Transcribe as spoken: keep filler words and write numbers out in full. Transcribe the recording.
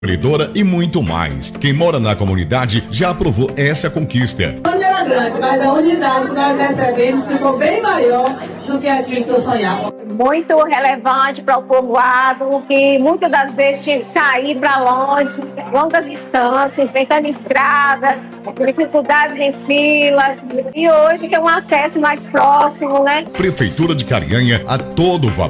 acolhedora e muito mais. Quem mora na comunidade já aprovou essa conquista. Hoje era grande, mas a unidade que nós recebemos ficou bem maior do que aquilo que eu sonhava. Muito relevante para o povoado, que muitas das vezes tinha que sair para longe, longas distâncias, enfrentando estradas, dificuldades em filas. E hoje tem um acesso mais próximo, né? Prefeitura de Carianha a todo vapor.